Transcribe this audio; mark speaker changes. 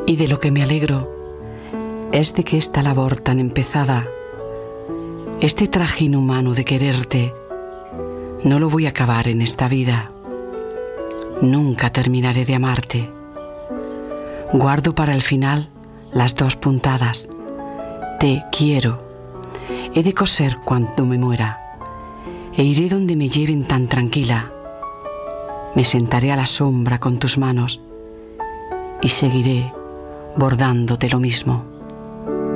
Speaker 1: Y de lo que me alegro es de que esta labor tan empezada, este trajín humano de quererte, no lo voy a acabar en esta vida. Nunca terminaré de amarte. Guardo para el final las dos puntadas. Te quiero. He de coser cuando me muera, e iré donde me lleven tan tranquila. Me sentaré a la sombra con tus manos y seguiré bordándote lo mismo.